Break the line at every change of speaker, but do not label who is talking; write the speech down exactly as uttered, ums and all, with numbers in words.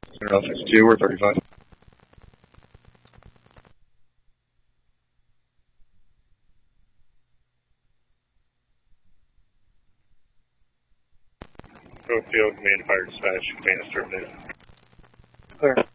Center sixty-two, we're thirty-five.
Go field, command fire dispatch, command is terminated.
Clear.